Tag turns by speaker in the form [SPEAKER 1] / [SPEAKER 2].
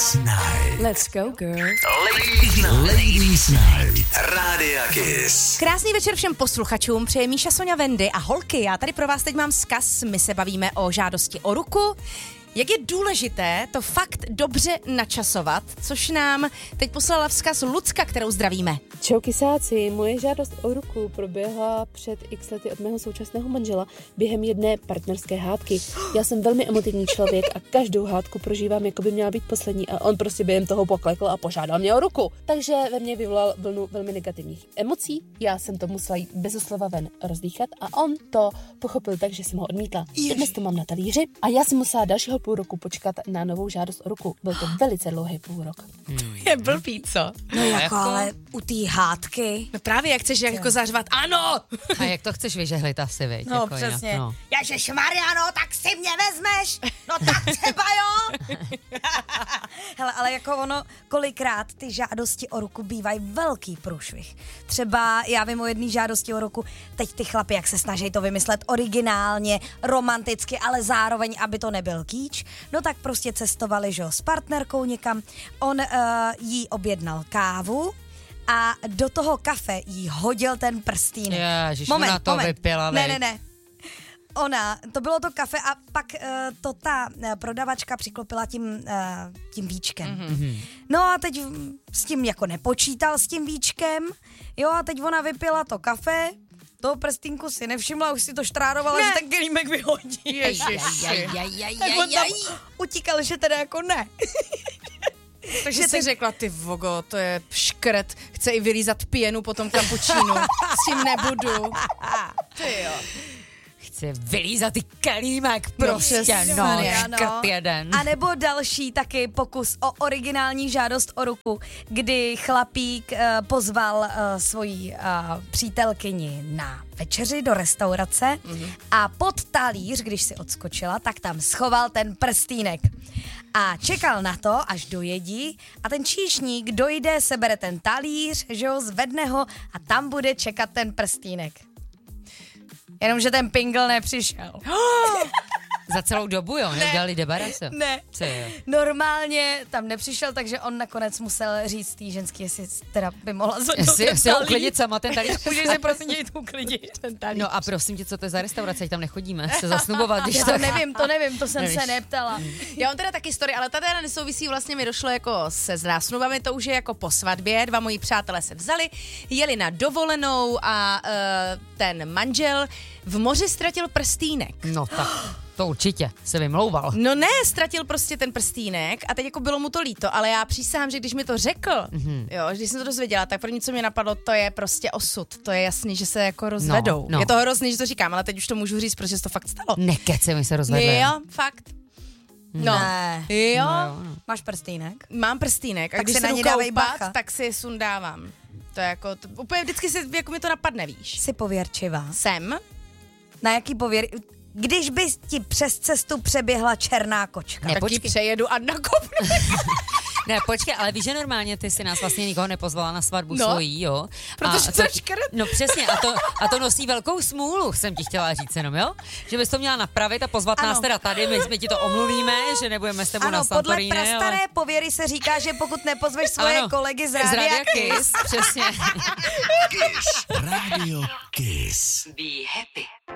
[SPEAKER 1] Ladies Night.
[SPEAKER 2] Let's go, girl.
[SPEAKER 1] Ladies Night. Rádia Kiss.
[SPEAKER 3] Krásný večer všem posluchačům, přeje Míša, Sonja, Wendy a holky. Já tady pro vás teď mám vzkaz, my se bavíme o žádosti o ruku. Jak je důležité to fakt dobře načasovat, což nám teď poslala vzkaz Lucka, kterou zdravíme.
[SPEAKER 2] Čau kysáci, moje žádost o ruku proběhla před x lety od mého současného manžela během jedné partnerské hádky. Já jsem velmi emotivní člověk a každou hádku prožívám, jako by měla být poslední a on prostě během toho poklekl a požádal mě o ruku. Takže ve mně vyvolal vlnu velmi negativních emocí, já jsem to musela jít bez slova ven rozdýchat a on to pochopil tak, že jsem ho odmítla. Dnes to mám na talíři a já jsem musela dalšího půl roku počkat na novou žádost o ruku. Byl to velice dlouhý půl rok.
[SPEAKER 3] Je blbý, co?
[SPEAKER 4] No jako, ale u té hádky.
[SPEAKER 3] No právě, jak chceš jako zařvat, ano!
[SPEAKER 5] A jak to chceš vyžehlit asi, viď?
[SPEAKER 4] No
[SPEAKER 5] jako
[SPEAKER 4] přesně.
[SPEAKER 5] No.
[SPEAKER 4] Ježišmarja, no tak si mě vezmeš. No tak třeba jo. Hele, ale jako ono, kolikrát ty žádosti o ruku bývají velký průšvih. Třeba já vím o jedné žádosti o ruku, teď ty chlapi, jak se snaží to vymyslet originálně, romanticky, ale zároveň, aby to nebyl kýč, no tak prostě cestovali, že jo, s partnerkou někam. On jí objednal kávu a do toho kafe jí hodil ten prstýnek.
[SPEAKER 5] Ježiš, ona to vypila,
[SPEAKER 4] Ne. To bylo to kafe a pak to ta prodavačka přiklopila tím víčkem. Mm-hmm. No a teď s tím jako nepočítal s tím víčkem, jo, a teď ona vypila to kafe, toho prstínku si nevšimla, už si to štrárovala, že ten kelímek vyhodí.
[SPEAKER 3] Ježiši.
[SPEAKER 4] Tak on tam utíkal, že teda jako ne.
[SPEAKER 3] Takže jsi řekla, ty vogo, to je škrt, chce i vylízat pěnu po tom kapučínu, s tím nebudu. Ty jo.
[SPEAKER 5] Chci vylízat ty kelímek, prostě, škrt jeden.
[SPEAKER 4] A nebo další taky pokus o originální žádost o ruku, kdy chlapík pozval svoji přítelkyni na večeři do restaurace a pod talíř, když si odskočila, tak tam schoval ten prstýnek. A čekal na to, až dojedí a ten číšník dojde, sebere ten talíř, že jo, zvedne ho a tam bude čekat ten prstýnek. Jenomže ten pingl nepřišel.
[SPEAKER 5] Za celou dobu, jo? Neudělali debarasu?
[SPEAKER 4] Ne. Normálně tam nepřišel, takže on nakonec musel říct tý ženský, jestli teda by mohla zvednout ten
[SPEAKER 5] Jestli ho uklidit sama ten talíř.
[SPEAKER 4] Můžeš si prosím jít uklidit ten talíř.
[SPEAKER 5] No a prosím tě, co to je za restaurace, ať tam nechodíme se zasnubovat, když
[SPEAKER 4] Já
[SPEAKER 5] tak.
[SPEAKER 4] to nevím, to jsem
[SPEAKER 5] Nevíš.
[SPEAKER 4] se neptala.
[SPEAKER 3] Já mám teda taky story, ale ta teda nesouvisí, vlastně mi došlo jako se zásnubami, to už je jako po svatbě, dva moji přátelé se vzali, jeli na dovolenou a ten manžel v moři ztratil prstýnek.
[SPEAKER 5] No tak, to určitě se vymlouval.
[SPEAKER 3] No ne, ztratil prostě ten prstýnek a teď jako bylo mu to líto, ale já přísahám, že když mi to řekl, jo, když jsem to dozvěděla, tak první, co mě napadlo, to je prostě osud. To je jasný, že se jako rozvedou.
[SPEAKER 5] No.
[SPEAKER 3] Je to hrozný, že to říkám, ale teď už to můžu říct, protože se to fakt stalo.
[SPEAKER 5] Nekeci, my se rozvedli.
[SPEAKER 3] Jo, fakt. No.
[SPEAKER 4] Ne.
[SPEAKER 3] Jo.
[SPEAKER 4] Máš prstýnek?
[SPEAKER 3] Mám prstýnek a
[SPEAKER 4] Tak
[SPEAKER 3] když
[SPEAKER 4] si
[SPEAKER 3] se
[SPEAKER 4] na
[SPEAKER 3] jdu
[SPEAKER 4] ně dávej
[SPEAKER 3] koupat,
[SPEAKER 4] bacha.
[SPEAKER 3] tak si sundávám. To je jako, úplně vždycky si, jako mi to napadne, víš.
[SPEAKER 4] Jsi pověrčivá.
[SPEAKER 3] Jsem?
[SPEAKER 4] Na jaký Když by ti přes cestu přeběhla černá kočka.
[SPEAKER 5] Ne,
[SPEAKER 3] Tak ji
[SPEAKER 5] počkej.
[SPEAKER 3] přejedu a nakopnu.
[SPEAKER 5] Ne, počkej, ale víš, že normálně ty si nás vlastně nikoho nepozvala na svatbu svojí, jo?
[SPEAKER 3] Protože to je škrt.
[SPEAKER 5] No přesně, a to nosí velkou smůlu, jsem ti chtěla říct jenom, jo? Že bys to měla napravit a pozvat nás teda tady, my jsme ti to omluvíme, že nebudeme s tebou na
[SPEAKER 4] Ano, podle
[SPEAKER 5] Santorini,
[SPEAKER 4] prastaré pověry se říká, že pokud nepozveš svoje kolegy z Rádia Kiss,
[SPEAKER 5] přesně.
[SPEAKER 1] Kiss. Radio Kiss.
[SPEAKER 5] Be happy.